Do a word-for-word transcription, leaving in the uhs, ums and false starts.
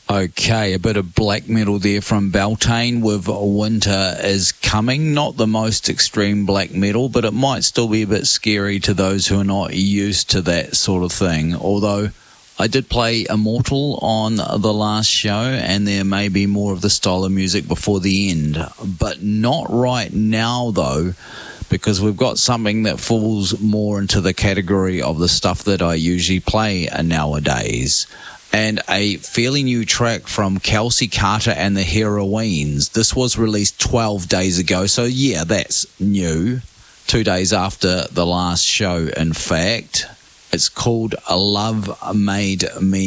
Okay, a bit of black metal there from Beltane with Winter is Coming. Not the most extreme black metal, but it might still be a bit scary to those who are not used to that sort of thing. Although I did play Immortal on the last show, and there may be more of the style of music before the end. But not right now, though, because we've got something that falls more into the category of the stuff that I usually play nowadays. And a fairly new track from Kelsey Carter and the Heroines. This was released twelve days ago, so yeah, that's new. Two days after the last show, in fact. It's called A Love Made Me